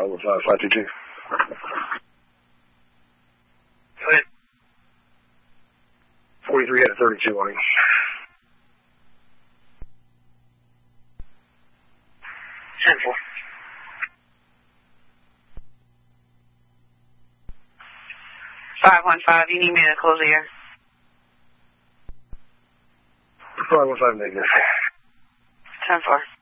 515-522. Go ahead. 43 out of 32 on him. 10-4. You need me to close the air? 515 negative. 10-4.